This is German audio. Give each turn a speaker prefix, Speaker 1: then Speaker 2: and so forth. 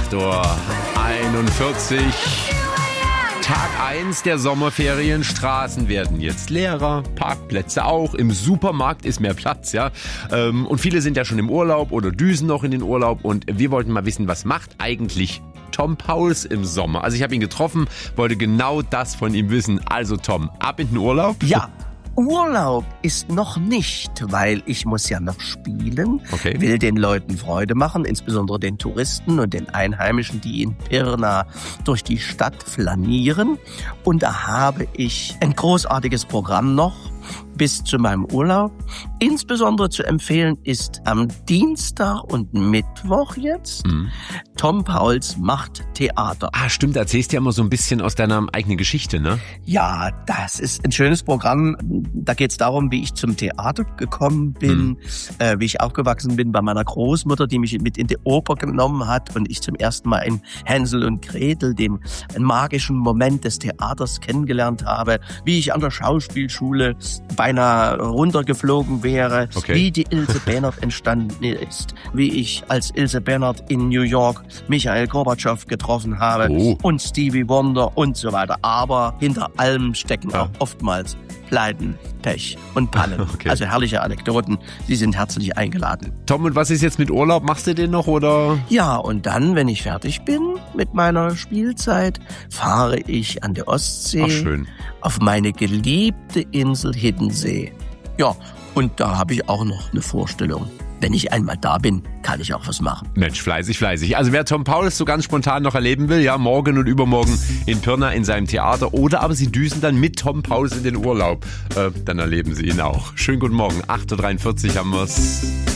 Speaker 1: 8:41 Uhr. Tag 1 der Sommerferien. Straßen werden jetzt leerer, Parkplätze auch, im Supermarkt ist mehr Platz, ja. Und viele sind ja schon im Urlaub oder düsen noch in den Urlaub. Und wir wollten mal wissen, was macht eigentlich Tom Pauls im Sommer? Also ich habe ihn getroffen, wollte genau das von ihm wissen. Also Tom, ab in den Urlaub?
Speaker 2: Ja. Urlaub ist noch nicht, weil ich muss ja noch spielen,
Speaker 1: Okay.
Speaker 2: Will den Leuten Freude machen, insbesondere den Touristen und den Einheimischen, die in Pirna durch die Stadt flanieren. Und da habe ich ein großartiges Programm noch bis zu meinem Urlaub. Insbesondere zu empfehlen ist am Dienstag und Mittwoch jetzt Tom Pauls macht Theater.
Speaker 1: Ah, stimmt, erzählst ja immer so ein bisschen aus deiner eigenen Geschichte, ne?
Speaker 2: Ja, das ist ein schönes Programm. Da geht es darum, wie ich zum Theater gekommen bin, wie ich aufgewachsen bin bei meiner Großmutter, die mich mit in die Oper genommen hat und ich zum ersten Mal in Hänsel und Gretel, dem magischen Moment des Theaters, kennengelernt habe, wie ich an der Schauspielschule beinahe runtergeflogen wäre,
Speaker 1: Okay.
Speaker 2: wie die Ilse Bennert entstanden ist, wie ich als Ilse Bennert in New York Michael Gorbatschow getroffen habe und Stevie Wonder und so weiter. Aber hinter allem stecken auch oftmals Pleiten, Pech und Pannen.
Speaker 1: Okay.
Speaker 2: Also herrliche Anekdoten. Sie sind herzlich eingeladen.
Speaker 1: Tom, und was ist jetzt mit Urlaub? Machst du den noch oder?
Speaker 2: Ja, und dann, wenn ich fertig bin mit meiner Spielzeit, fahre ich an der Ostsee
Speaker 1: Ach, schön.
Speaker 2: auf meine geliebte Insel Hiddensee. Ja, und da habe ich auch noch eine Vorstellung. Wenn ich einmal da bin, kann ich auch was machen.
Speaker 1: Mensch, fleißig, fleißig. Also wer Tom Pauls so ganz spontan noch erleben will, ja, morgen und übermorgen in Pirna in seinem Theater oder aber Sie düsen dann mit Tom Pauls in den Urlaub, dann erleben Sie ihn auch. Schönen guten Morgen, 8:43 Uhr haben wir's.